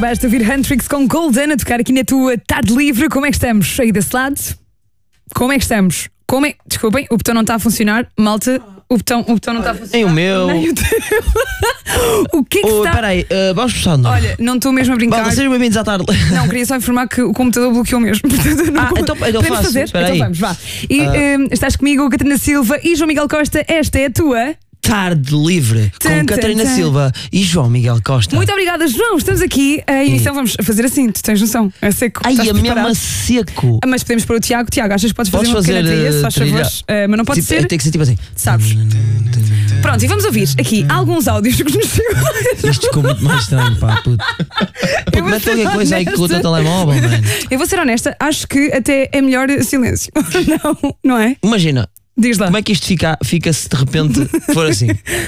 Acabaste de ouvir Huntrix com Golden a tocar aqui na tua tarde livre. Como é que estamos? Aí desse lado? Como é que estamos? Desculpem, o botão não está a funcionar. Malta, o botão não está a funcionar. Nem o meu. Nem o teu. O que é que está? Espera aí, vamos começar de novo. Olha, não estou mesmo a brincar. Sejam bem-vindos à tarde. Não, queria só informar que o computador bloqueou mesmo. Portanto, não então podemos faço. fazer? Espera Então aí. vamos, vá. E estás comigo, Catarina Silva e João Miguel Costa. Esta é a tua Tarde livre com Catarina Silva e João Miguel Costa. Muito obrigada, João. Estamos aqui. A emissão vamos fazer assim, tu tens noção. É seco. Ai, Estás a preparado? mesma seco. Mas podemos pôr o Tiago. Tiago, achas que podes fazer Podes uma pequena fazer, trilha, se faz trilha. favor? Mas não pode Tipo, ser. tem que ser tipo assim. Sabes? Pronto, e vamos ouvir aqui alguns áudios que nos chegam. Isto ficou muito mais estranho, pá, puto. Eu vou Mete ser qualquer coisa aí com o teu honesta. telemóvel, mano. Eu vou ser honesta, acho que até é melhor silêncio. Não é? Imagina, Diz lá. como é que isto fica se de repente for assim?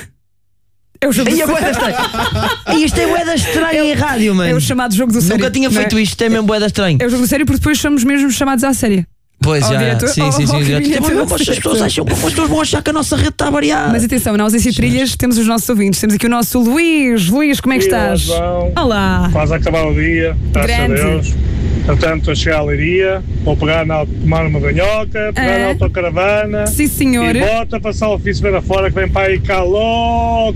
É o jogo do Ai, é bué da estranho. Ai, isto é bué da estranho em rádio, mano. É o chamado jogo do sério. Nunca tinha não é? feito isto, é mesmo bué da estranho. É o jogo do sério porque depois somos mesmo chamados à séria. Pois Ao já, diretor? sim. Ao diretor. diretor. As pessoas acham que as pessoas vão achar que a nossa rede está a variar. Mas atenção, na ausência de trilhas, temos os nossos ouvintes. Temos aqui o nosso Luís. Luís, como é que estás? João. Olá. Quase a acabar o dia, graças Grande. a Deus. Portanto, a chegar à Leiria, vou tomar uma banhoca, pegar na autocaravana Sim, senhor. e bota passar o ofício ver afora que vem para aí calor.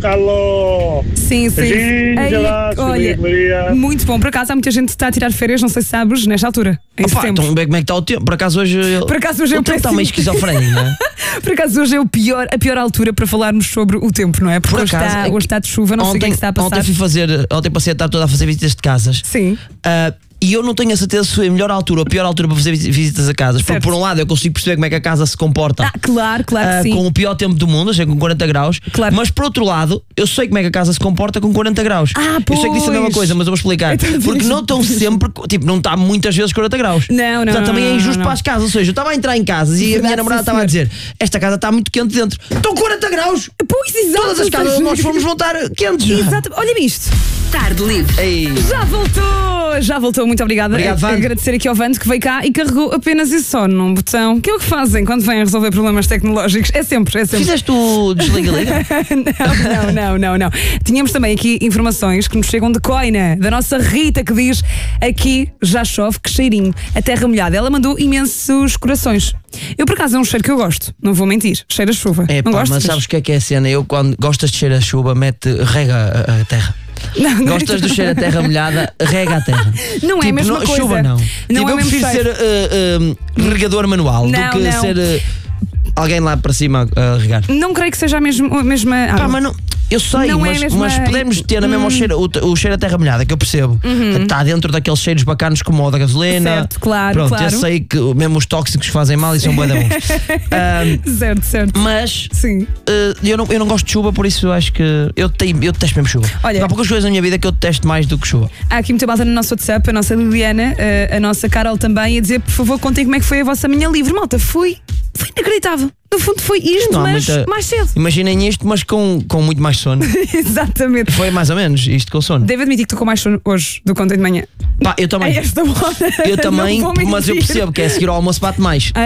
Sim. Beijinhos, Ai, abraços, olha, Leiria. muito bom. Por acaso há muita gente que está a tirar férias, não sei se sabes, nesta altura. Em Opa, setembro. então como é que está o tempo? Por acaso hoje. Por acaso hoje é o o tempo está péssimo. meio esquizofrénico, não é? Por acaso hoje é a pior altura para falarmos sobre o tempo, não é? Porque Por hoje, acaso, hoje está de chuva, não sei o que é que está a passar. Ontem passei a tarde toda a fazer visitas de casas. Sim. E eu não tenho a certeza se foi a melhor altura ou a pior altura para fazer visitas a casas. Porque, Certo. por um lado, eu consigo perceber como é que a casa se comporta. Claro que sim. Com o pior tempo do mundo, ou seja, com 40 graus. Claro. Mas, por outro lado, eu sei como é que a casa se comporta com 40 graus. Eu sei que disse a mesma pois. coisa, mas eu vou explicar. Então, Porque diz. não estão sempre, tipo, não está muitas vezes 40 graus. Não. Portanto, também é injusto não. para as casas. Ou seja, eu estava a entrar em casas e a Verdade, minha namorada sim, estava a senhor. dizer: esta casa está muito quente dentro. Estão 40 graus! Pois, exato. Todas as casas onde nós fomos vão estar quentes. Exato. Olha-me isto. Tarde livre. Ei. Já voltou, muito obrigada. Obrigado, Vando. Agradecer aqui ao Vando que veio cá e carregou apenas e só num botão. Que é o que fazem quando vêm a resolver problemas tecnológicos? É sempre. Fizeste o desliga-liga? Não. Tínhamos também aqui informações que nos chegam de Coina, da nossa Rita, que diz: aqui já chove, que cheirinho, a terra molhada. Ela mandou imensos corações. Eu, por acaso, é um cheiro que eu gosto, não vou mentir. Cheira a chuva. É, não pá, gosto. mas sabes o que é a cena? Eu, quando gostas de cheiro a chuva, rega a terra. Não, Gostas do cheiro a terra molhada, rega a terra. Não é a mesma coisa. Chuva não. Não Tipo, é eu mesmo prefiro cheiro. ser regador manual Não, do que não. ser alguém lá para cima a regar. Não creio que seja a mesma água. Pá, mas não, eu sei, Não é a mesma- mas podemos ter na mesma o cheiro a terra molhada, que eu percebo. Está dentro daqueles cheiros bacanos como o da gasolina. Certo, claro, Pronto, claro. eu sei que mesmo os tóxicos fazem mal e são bué da bons. Certo. Mas Sim. eu não gosto de chuva, por isso eu acho que eu detesto mesmo chuva. Olha- Há poucas coisas na minha vida que eu detesto mais do que chuva. Há aqui muita malta no nosso WhatsApp, a nossa Liliana, a nossa Carol também, a dizer: por favor, contem como é que foi a vossa manhã livre. Malta, foi inacreditável. No fundo, foi isto, Não há mas muita- mais cedo. Imaginem isto, mas com muito mais sono. Exatamente. Foi mais ou menos isto com sono. Devo admitir que estou com mais sono hoje do que ontem de manhã. Pá, eu A também. esta hora. Eu também, Não vou mas eu mentir. percebo que é seguir ao almoço bate mais.